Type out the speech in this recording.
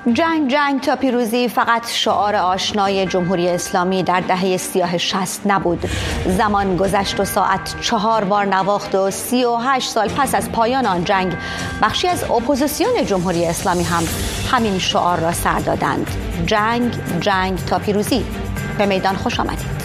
جنگ جنگ تا پیروزی فقط شعار آشنای جمهوری اسلامی در دهه سیاه 60 نبود. زمان گذشت و ساعت 4 بار نواخت و 38 سال پس از پایان آن جنگ بخشی از اپوزیسیون جمهوری اسلامی هم همین شعار را سر دادند. جنگ جنگ تا پیروزی. به میدان خوش آمدید.